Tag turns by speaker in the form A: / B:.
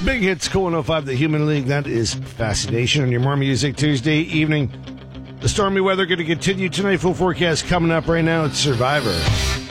A: Big Hits, Cool 105, the Human League. That is Fascination on your More Music Tuesday evening. The stormy weather going to continue tonight. Full forecast coming up right now. It's Survivor.